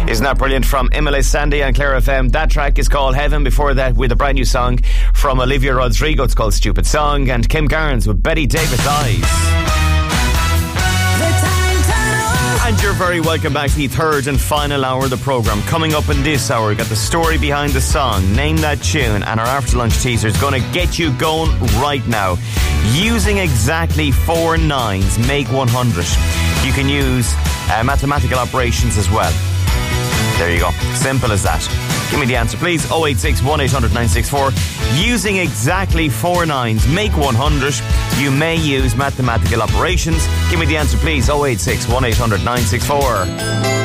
Isn't that brilliant? From Emily Sandy and Clare FM. That track is called Heaven. Before that, with a brand new song from Olivia Rodrigo. It's called Stupid Song. And Kim Garnes with Betty Davis Eyes. And you're very welcome back to the third and final hour of the programme. Coming up in this hour, we've got the story behind the song, Name That Tune, and our after lunch teaser is going to get you going right now. Using exactly 4 nines make 100. You can use mathematical operations as well. There you go. Simple as that. Give me the answer, please. 086 1800 964. Using exactly 4 nines make 100. You may use mathematical operations. Give me the answer, please. 086 1800 964.